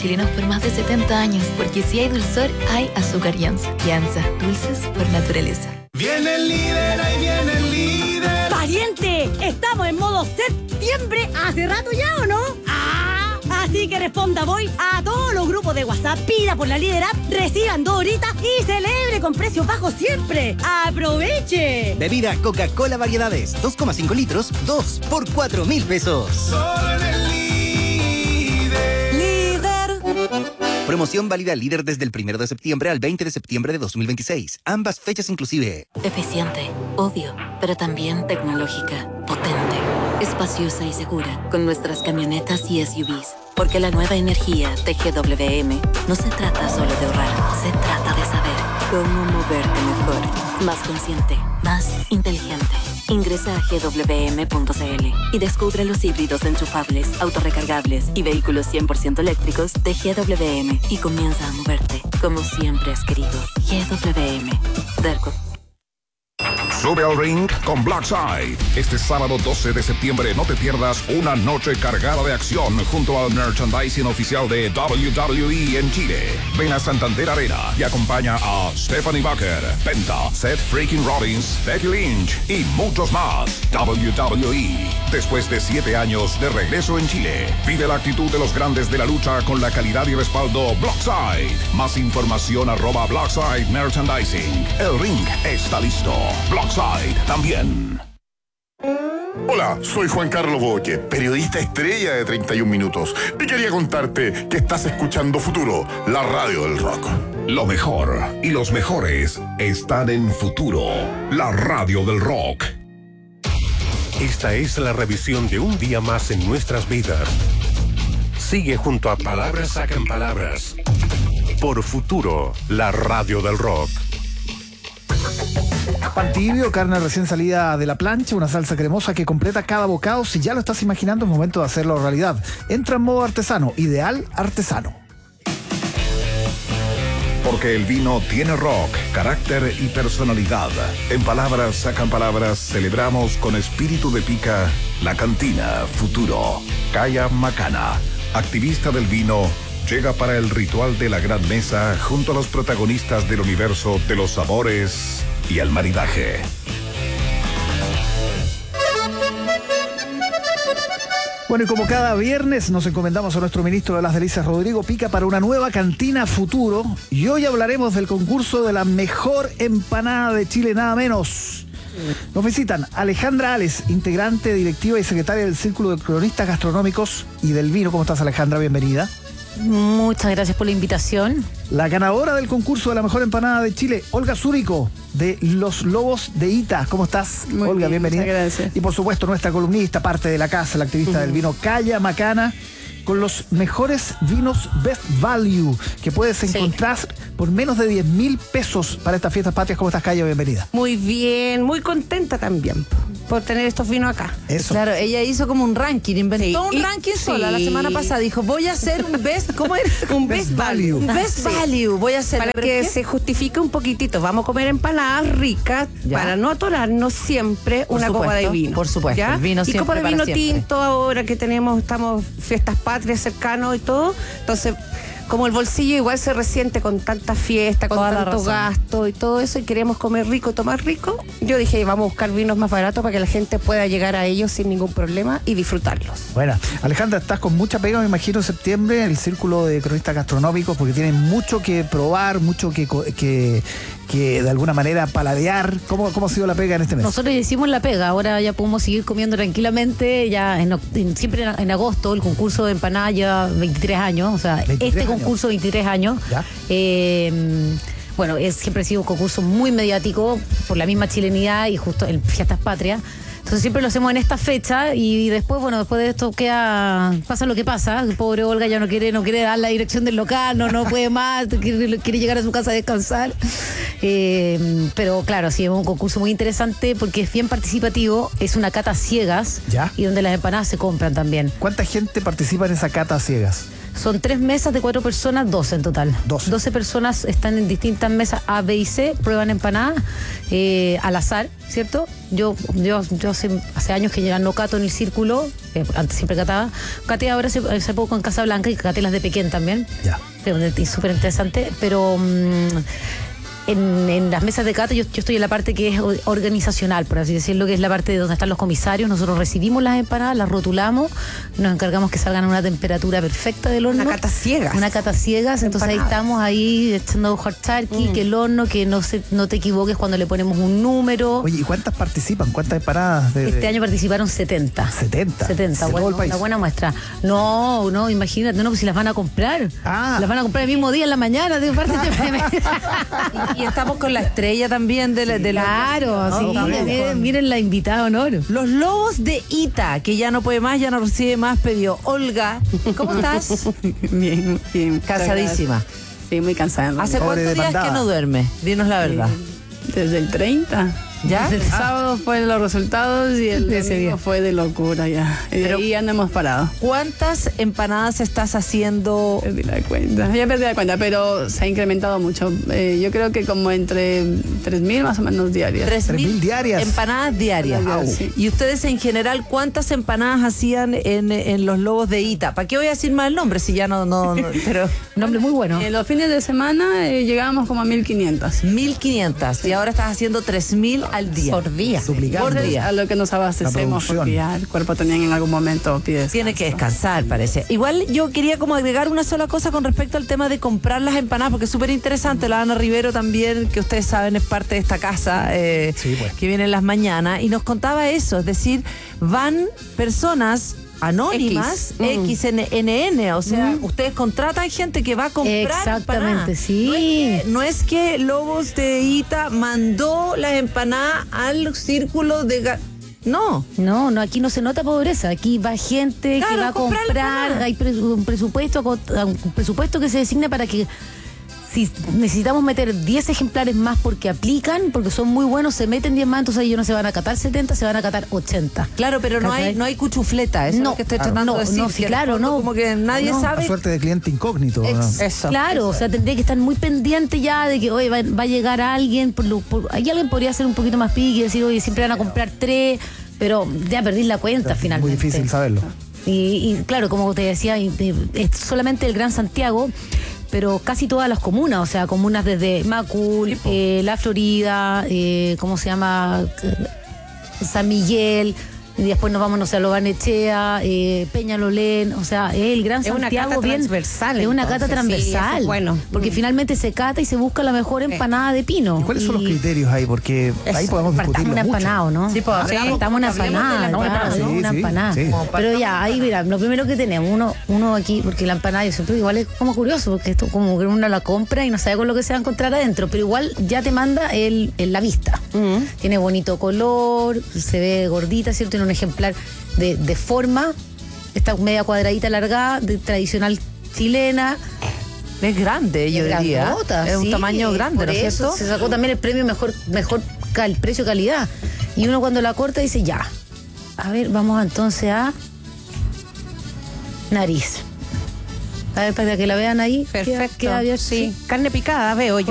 Chilenos por más de 70 años, porque si hay dulzor, hay azúcar Yanza. Yanza, dulces por naturaleza. Viene el líder, ahí viene el líder. ¡Pariente! ¡Estamos en modo septiembre hace rato ya, ¿o no? ¡Ah! Así que responda voy a todos los grupos de WhatsApp, pida por la Líder App, reciban 2 horitas y celebre con precios bajos siempre. ¡Aproveche! Bebida Coca-Cola Variedades, 2,5 litros, 2 por 4.000 pesos. Solo en el líder. Promoción válida líder desde el 1 de septiembre al 20 de septiembre de 2026. Ambas fechas inclusive. Eficiente, obvio, pero también tecnológica, potente, espaciosa y segura, con nuestras camionetas y SUVs. Porque la nueva energía de GWM no se trata solo de ahorrar, se trata de saber cómo moverte mejor, más consciente, más inteligente. Ingresa a gwm.cl y descubre los híbridos enchufables, autorrecargables y vehículos 100% eléctricos de GWM y comienza a moverte como siempre has querido. GWM. Derco. Sube al ring con Blackside. Este sábado 12 de septiembre no te pierdas una noche cargada de acción junto al merchandising oficial de WWE en Chile. Ven a Santander Arena y acompaña a Stephanie Bucker, Penta, Seth Freaking Rollins, Becky Lynch y muchos más. WWE. Después de 7 años de regreso en Chile, vive la actitud de los grandes de la lucha con la calidad y respaldo Blackside. Más información @Blackside Merchandising. El ring está listo. Blackside también. Hola, soy Juan Carlos Boque, periodista estrella de 31 Minutos. Y quería contarte que estás escuchando Futuro, la radio del rock. Lo mejor y los mejores están en Futuro, la radio del rock. Esta es la revisión de un día más en nuestras vidas. Sigue junto a Palabras Sacan Palabras. Por Futuro, la radio del rock. Pan tibio, carne recién salida de la plancha, una salsa cremosa que completa cada bocado. Si ya lo estás imaginando, es momento de hacerlo realidad. Entra en modo artesano, ideal artesano. Porque el vino tiene rock, carácter y personalidad. En Palabras Sacan Palabras celebramos con espíritu de pica la cantina Futuro. Kaya Macana, activista del vino, llega para el ritual de la gran mesa junto a los protagonistas del universo de los sabores y el maridaje. Bueno, y como cada viernes nos encomendamos a nuestro ministro de las Delicias, Rodrigo Pica, para una nueva cantina Futuro. Y hoy hablaremos del concurso de la mejor empanada de Chile, nada menos. Nos visitan Alejandra Ales, integrante, directiva y secretaria del Círculo de Cronistas Gastronómicos y del Vino. ¿Cómo estás, Alejandra? Bienvenida. Muchas gracias por la invitación. La ganadora del concurso de la mejor empanada de Chile, Olga Zúrico, de Los Lobos de Ita. ¿Cómo estás, Muy Olga? bien, bienvenida. muchas gracias. Y por supuesto nuestra columnista, parte de la casa, la activista del vino, Kaya Macana, con los mejores vinos Best Value que puedes encontrar por menos de 10.000 pesos para estas fiestas patrias. ¿Cómo estás, Kaya? Bienvenida. Muy bien, muy contenta también por tener estos vinos acá. Eso. Claro, ella hizo como un ranking, inventó un ranking sola. La semana pasada dijo, voy a hacer un best, ¿cómo era? Un best value. Un best value, voy a hacer. Para que se justifique un poquitito. Vamos a comer empanadas ricas para no atorarnos siempre una copa de vino. Por supuesto, ¿ya? El vino y siempre copa de para vino siempre. tinto ahora que estamos fiestas patrias cercanos y todo. Entonces, como el bolsillo igual se resiente con tanta fiesta, con Toda la tanto razón. gasto y todo eso, y queremos comer rico, tomar rico, yo dije, vamos a buscar vinos más baratos para que la gente pueda llegar a ellos sin ningún problema y disfrutarlos. Bueno, Alejandra, estás con mucha pega, me imagino, en septiembre, el Círculo de Cronistas Gastronómicos, porque tienen mucho que probar, mucho que de alguna manera paladear. ¿Cómo ha sido la pega en este mes? Nosotros ya hicimos la pega, ahora ya podemos seguir comiendo tranquilamente. Ya siempre en agosto, el concurso de empanada lleva 23 años, o sea, 23 este años. concurso 23 años. ¿Ya? Bueno, siempre ha sido un concurso muy mediático por la misma chilenidad y justo en Fiestas Patrias. Entonces siempre lo hacemos en esta fecha y después, bueno, después de esto pasa lo que pasa. Pobre Olga ya no quiere dar la dirección del local, no puede más, quiere llegar a su casa a descansar. Pero claro, sí, es un concurso muy interesante porque es bien participativo, es una cata ciegas. ¿Ya? Y donde las empanadas se compran también. ¿Cuánta gente participa en esa cata a ciegas? Son 3 mesas de 4 personas, 12 en total. 12 personas están en distintas mesas A, B y C, prueban empanadas al azar, ¿cierto? Yo hace años que ya no cato en el círculo, antes siempre cataba. Caté ahora hace poco en Casa Blanca y caté las de Pequén también. Ya. Es súper interesante, pero... En las mesas de cata yo estoy en la parte que es organizacional, por así decirlo, que es la parte de donde están los comisarios. Nosotros recibimos las empanadas, las rotulamos, nos encargamos que salgan a una temperatura perfecta del horno. Una cata ciegas. Una cata ciegas, entonces ahí estamos ahí echando hard turkey, que el horno, que no te equivoques cuando le ponemos un número. Oye, ¿y cuántas participan? ¿Cuántas empanadas? Este año participaron 70. 70, bueno, una buena muestra. No, imagínate, pues si las van a comprar. Las van a comprar el mismo día en la mañana, de parte Y estamos con la estrella también de claro, ¿no? Sí, miren la invitada honor. Los lobos de Ita, que ya no puede más, ya no recibe más pedido. Olga, ¿cómo estás? Bien. Cansadísima. Sí, muy cansada. ¿Hace cuántos días que no duerme? Dinos la verdad. Desde el 30. ¿Ya? El sábado fue los resultados y el domingo fue de locura ya. Y de ahí ya no hemos parado. ¿Cuántas empanadas estás haciendo? Perdí la cuenta, pero se ha incrementado mucho. Yo creo que como entre 3.000 más o menos diarias. 3.000 diarias. Empanadas diarias. Sí. Y ustedes en general, ¿cuántas empanadas hacían en los lobos de Ita? ¿Para qué voy a decir mal el nombre si ya no pero nombre muy bueno. En los fines de semana llegábamos como a 1.500. 1.500. Sí. Y ahora estás haciendo 3.000 al día. Por día. Por día. A lo que nos abastecemos, porque ya el cuerpo también en algún momento pide descanso. Tiene que descansar, parece. Igual yo quería como agregar una sola cosa con respecto al tema de comprar las empanadas, porque es súper interesante. La Ana Rivero también, que ustedes saben, es parte de esta casa que viene en las mañanas, y nos contaba eso, es decir, van personas anónimas, XNN, o sea, ustedes contratan gente que va a comprar exactamente, empanadas. Sí. No es que Lobos de Ita mandó las empanadas al círculo de... No, aquí no se nota pobreza, aquí va gente que va a comprar, hay un presupuesto que se designa para que si necesitamos meter 10 ejemplares más porque aplican, porque son muy buenos, se meten 10 más, entonces ellos no se van a catar 70, se van a catar 80. Claro, pero no hay cuchufleta, eso es lo que estoy tratando de decir. Sí, claro, no. Como que nadie sabe. La suerte de cliente incógnito. Eso. Claro, o sea, tendría que estar muy pendiente ya de que, oye, va a llegar alguien, ahí alguien podría ser un poquito más piqui y decir, oye, siempre van a comprar 3, pero ya perdí la cuenta finalmente. Muy difícil saberlo. Y claro, como te decía, es solamente el Gran Santiago, pero casi todas las comunas, o sea, comunas desde Macul, La Florida, ¿cómo se llama? San Miguel, y después nos vamos, no sé, a Lo Barnechea, Peñalolén, o sea, es el Gran Santiago. Es una cata transversal. Es una cata transversal. Sí, bueno. Porque finalmente se cata y se busca la mejor empanada de pino. ¿Y cuáles son los criterios ahí? Porque ahí podemos discutirlo una mucho. empanada, ¿no? Sí, pues estamos una empanada, una empanada. Sí. Pero ya, ahí mira, lo primero que tenemos, uno aquí, porque la empanada yo siempre igual es como curioso, porque esto como que uno la compra y no sabe con lo que se va a encontrar adentro, pero igual ya te manda la vista. Tiene bonito color, se ve gordita, ¿cierto? Tiene un ejemplar de forma, esta media cuadradita alargada, tradicional chilena. Es grande, yo diría. Grandota, es un sí, tamaño grande, ¿no es cierto? Se sacó también el premio mejor precio-calidad. Y uno cuando la corta dice, ya. A ver, vamos entonces a nariz. A ver, para que la vean ahí. Perfecto. Queda bien, sí. Carne picada, veo yo.